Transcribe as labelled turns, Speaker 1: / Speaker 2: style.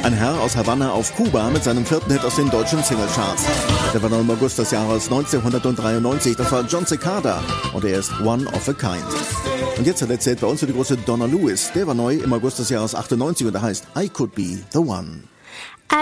Speaker 1: Ein Herr aus Havanna auf Kuba mit seinem 4. Hit aus den deutschen Singlecharts. Der war noch im August des Jahres 1993. Das war John Cicada und er ist One of a Kind. Und jetzt hat er erzählt bei uns für die große Donna Lewis. Der war neu im August des Jahres 98 und der heißt I Could Be the One.